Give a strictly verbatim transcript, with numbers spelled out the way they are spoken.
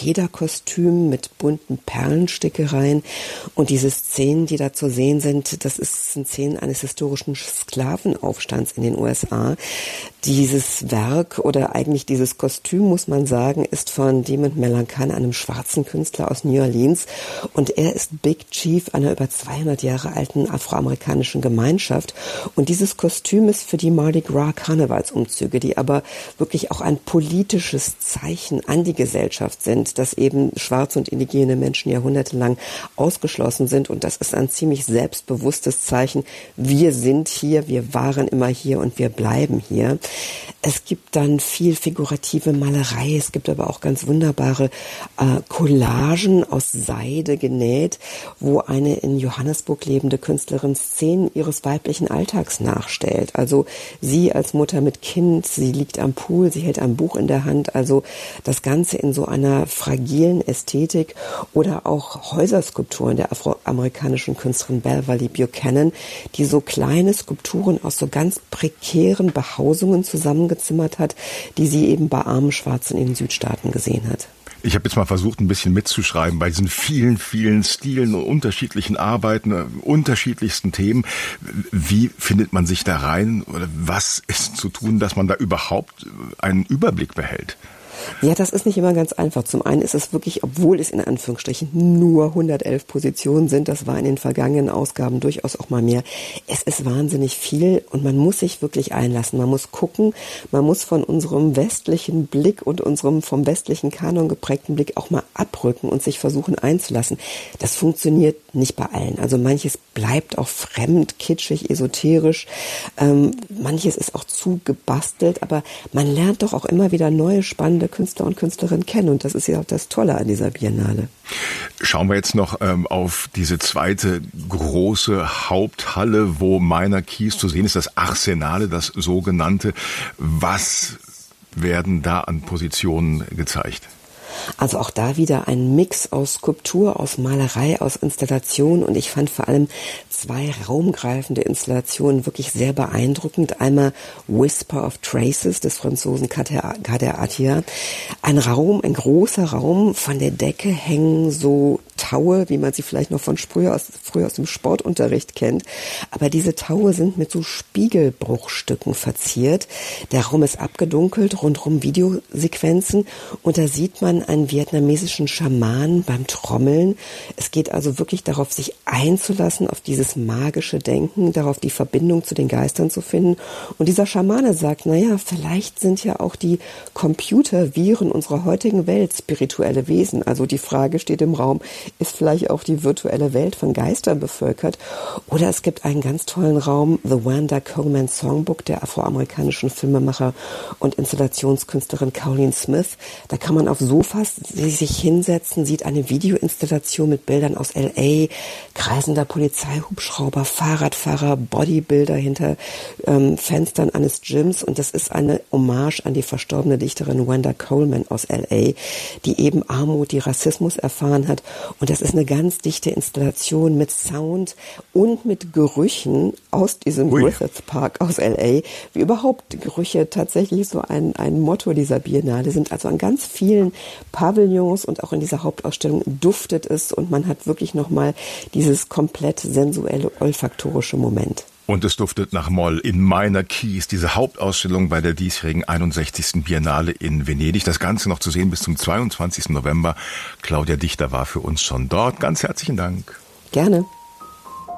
Federkostüm mit bunten Perlenstickereien. Und diese Szenen, die da zu sehen sind, das ist, sind Szenen eines historischen Sklavenaufstands in den U S A. Dieses Werk oder eigentlich dieses Kostüm, muss man sagen, ist von Demond Mellencamp, einem schwarzen Künstler aus New Orleans. Und er ist Big Chief einer über zweihundert Jahre alten afroamerikanischen Gemeinschaft. Und dieses Kostüm ist für die Mardi Gras Karnevalsumzüge, die aber wirklich auch ein politisches Zeichen an die Gesellschaft sind, dass eben schwarze und indigene Menschen jahrhundertelang ausgeschlossen sind. Und das ist ein ziemlich selbstbewusstes Zeichen. Wir sind hier, wir waren immer hier und wir bleiben hier. Es gibt dann viel figurative Malerei, es gibt aber auch ganz wunderbare äh, Collagen aus Seide genäht, wo eine in Johannesburg lebende Künstlerin Szenen ihres weiblichen Alltags nachstellt. Also sie als Mutter mit Kind, sie liegt am Pool, sie hält ein Buch in der Hand, also das Ganze in so einer fragilen Ästhetik. Oder auch Häuserskulpturen der afroamerikanischen Künstlerin Beverly Buchanan, die so kleine Skulpturen aus so ganz prekären Behausungen zusammengezimmert hat, die sie eben bei armen Schwarzen in den Südstaaten gesehen hat. Ich habe jetzt mal versucht, ein bisschen mitzuschreiben bei diesen vielen, vielen Stilen und unterschiedlichen Arbeiten, unterschiedlichsten Themen. Wie findet man sich da rein? Oder was ist zu tun, dass man da überhaupt einen Überblick behält? Ja, das ist nicht immer ganz einfach. Zum einen ist es wirklich, obwohl es in Anführungsstrichen nur hundertelf Positionen sind, das war in den vergangenen Ausgaben durchaus auch mal mehr, es ist wahnsinnig viel und man muss sich wirklich einlassen. Man muss gucken, man muss von unserem westlichen Blick und unserem vom westlichen Kanon geprägten Blick auch mal abrücken und sich versuchen einzulassen. Das funktioniert nicht bei allen. Also manches bleibt auch fremd, kitschig, esoterisch. Ähm, manches ist auch zu gebastelt, aber man lernt doch auch immer wieder neue, spannende Künstler und Künstlerinnen kennen und das ist ja auch das Tolle an dieser Biennale. Schauen wir jetzt noch ähm, auf diese zweite große Haupthalle, wo Minor Keys zu sehen ist, das Arsenale, das sogenannte. Was werden da an Positionen gezeigt? Also auch da wieder ein Mix aus Skulptur, aus Malerei, aus Installation und ich fand vor allem zwei raumgreifende Installationen wirklich sehr beeindruckend. Einmal Whisper of Traces des Franzosen Kader Attia. Ein Raum, ein großer Raum, von der Decke hängen so Taue, wie man sie vielleicht noch von früher aus, früher aus dem Sportunterricht kennt. Aber diese Taue sind mit so Spiegelbruchstücken verziert. Der Raum ist abgedunkelt, rundherum Videosequenzen und da sieht man einen vietnamesischen Schamanen beim Trommeln. Es geht also wirklich darauf, sich einzulassen, auf dieses magische Denken, darauf die Verbindung zu den Geistern zu finden. Und dieser Schamane sagt, naja, vielleicht sind ja auch die Computer, Viren unserer heutigen Welt spirituelle Wesen. Also die Frage steht im Raum, ist vielleicht auch die virtuelle Welt von Geistern bevölkert? Oder es gibt einen ganz tollen Raum, The Wanda Coleman Songbook, der afroamerikanischen Filmemacher und Installationskünstlerin Colleen Smith. Da kann man auf Sofas sich hinsetzen, sieht eine Videoinstallation mit Bildern aus L A, kreisender Polizeihubschrauber, Fahrradfahrer, Bodybuilder hinter ähm, Fenstern eines Gyms und das ist eine Hommage an die verstorbene Dichterin Wanda Coleman aus L A, die eben Armut, die Rassismus erfahren hat und das ist eine ganz dichte Installation mit Sound und mit Gerüchen aus diesem Ui. Griffith Park aus L A, wie überhaupt Gerüche tatsächlich so ein, ein Motto dieser Biennale sind, also an ganz vielen Pavillons und auch in dieser Hauptausstellung duftet es und man hat wirklich nochmal dieses komplett sensuelle, olfaktorische Moment. Und es duftet nach Moll in Minor Keys, diese Hauptausstellung bei der diesjährigen einundsechzigsten Biennale in Venedig. Das Ganze noch zu sehen bis zum zweiundzwanzigsten November. Claudia Dichter war für uns schon dort. Ganz herzlichen Dank. Gerne.